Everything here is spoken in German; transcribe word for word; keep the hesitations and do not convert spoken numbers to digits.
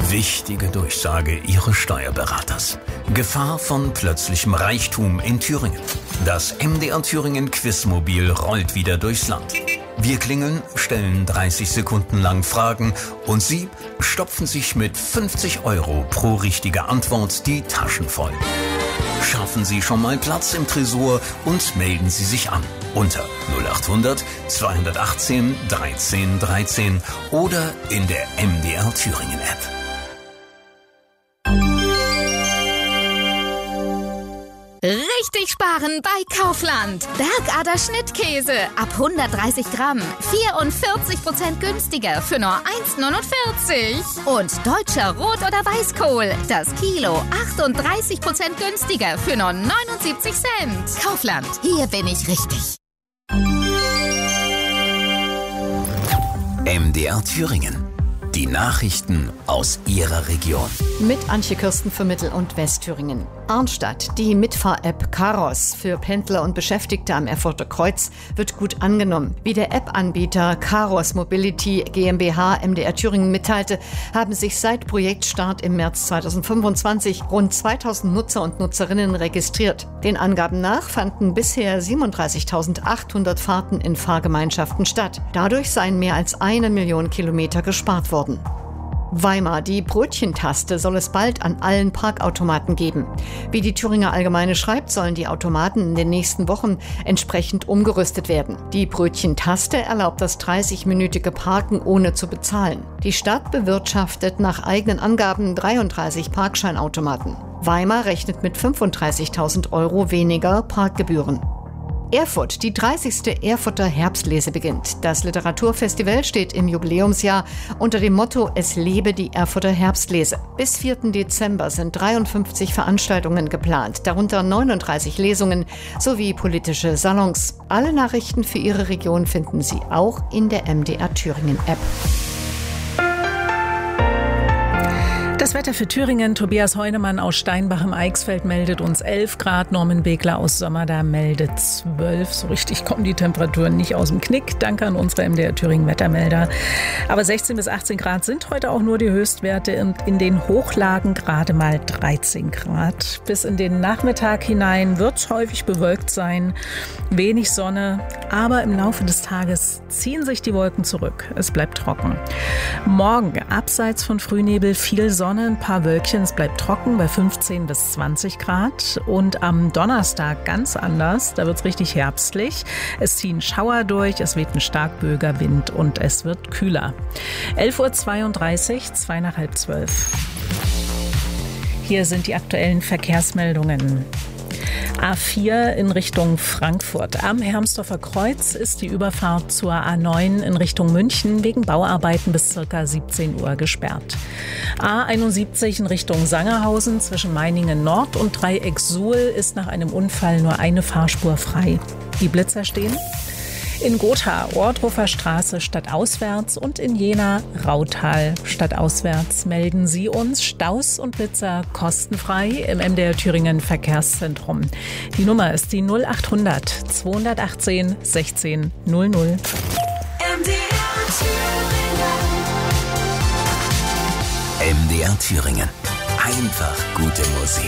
Wichtige Durchsage Ihres Steuerberaters. Gefahr von plötzlichem Reichtum in Thüringen. Das M D R Thüringen Quizmobil rollt wieder durchs Land. Wir klingeln, stellen dreißig Sekunden lang Fragen und Sie stopfen sich mit fünfzig Euro pro richtige Antwort die Taschen voll. Schaffen Sie schon mal Platz im Tresor und melden Sie sich an unter null acht hundert zweihundertachtzehn dreizehn dreizehn oder in der M D R Thüringen App. Richtig sparen bei Kaufland. Bergader Schnittkäse ab hundertdreißig Gramm. vierundvierzig Prozent günstiger für nur eins neunundvierzig. Und deutscher Rot- oder Weißkohl. Das Kilo achtunddreißig Prozent günstiger für nur neunundsiebzig Cent. Kaufland. Hier bin ich richtig. M D R Thüringen. Die Nachrichten aus Ihrer Region. Mit Antje Kirsten für Mittel- und Westthüringen. Arnstadt, die Mitfahr-App Karos für Pendler und Beschäftigte am Erfurter Kreuz wird gut angenommen. Wie der App-Anbieter Karos Mobility GmbH M D R Thüringen mitteilte, haben sich seit Projektstart im März zweitausendfünfundzwanzig rund zweitausend Nutzer und Nutzerinnen registriert. Den Angaben nach fanden bisher siebenunddreißigtausendachthundert Fahrten in Fahrgemeinschaften statt. Dadurch seien mehr als eine Million Kilometer gespart worden. Weimar, die Brötchentaste soll es bald an allen Parkautomaten geben. Wie die Thüringer Allgemeine schreibt, sollen die Automaten in den nächsten Wochen entsprechend umgerüstet werden. Die Brötchentaste erlaubt das dreißigminütige Parken ohne zu bezahlen. Die Stadt bewirtschaftet nach eigenen Angaben dreiunddreißig Parkscheinautomaten. Weimar rechnet mit fünfunddreißigtausend Euro weniger Parkgebühren. Erfurt, die dreißigste Erfurter Herbstlese beginnt. Das Literaturfestival steht im Jubiläumsjahr unter dem Motto Es lebe die Erfurter Herbstlese. Bis vierten Dezember sind dreiundfünfzig Veranstaltungen geplant, darunter neununddreißig Lesungen sowie politische Salons. Alle Nachrichten für Ihre Region finden Sie auch in der M D R Thüringen App. Das Wetter für Thüringen. Tobias Heunemann aus Steinbach im Eichsfeld meldet uns elf Grad. Norman Begler aus Sommerda meldet zwölf. So richtig kommen die Temperaturen nicht aus dem Knick. Danke an unsere M D R Thüringen Wettermelder. Aber sechzehn bis achtzehn Grad sind heute auch nur die Höchstwerte und in den Hochlagen gerade mal dreizehn Grad. Bis in den Nachmittag hinein wird es häufig bewölkt sein. Wenig Sonne, aber im Laufe des Tages ziehen sich die Wolken zurück. Es bleibt trocken. Morgen abseits von Frühnebel viel Sonne. Ein paar Wölkchen, es bleibt trocken bei fünfzehn bis zwanzig Grad. Und am Donnerstag ganz anders, da wird es richtig herbstlich. Es ziehen Schauer durch, es weht ein starkböiger Wind und es wird kühler. elf Uhr zweiunddreißig, zwei nach halb zwölf. Hier sind die aktuellen Verkehrsmeldungen. A vier in Richtung Frankfurt. Am Hermsdorfer Kreuz ist die Überfahrt zur A neun in Richtung München wegen Bauarbeiten bis ca. siebzehn Uhr gesperrt. A einundsiebzig in Richtung Sangerhausen zwischen Meiningen Nord und Dreieck Suhl ist nach einem Unfall nur eine Fahrspur frei. Die Blitzer stehen in Gotha, Ohrdruffer Straße stadtauswärts und in Jena, Rautal stadtauswärts. Melden Sie uns Staus und Blitzer kostenfrei im M D R Thüringen Verkehrszentrum. Die Nummer ist die null acht hundert zweihundertachtzehn sechzehn null null. M D R Thüringen. Einfach gute Musik.